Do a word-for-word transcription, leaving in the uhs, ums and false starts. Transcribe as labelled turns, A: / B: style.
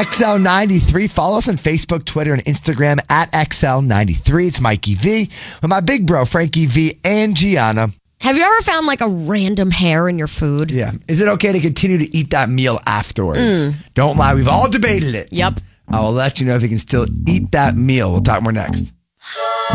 A: X L ninety-three. Follow us on Facebook, Twitter, and Instagram at X L ninety-three. It's Mikey V with my big bro, Frankie V, and Gianna.
B: Have you ever found like a random hair in your food?
A: Yeah. Is it okay to continue to eat that meal afterwards? Mm. Don't lie. We've all debated it.
B: Yep.
A: I will let you know if you can still eat that meal. We'll talk more next.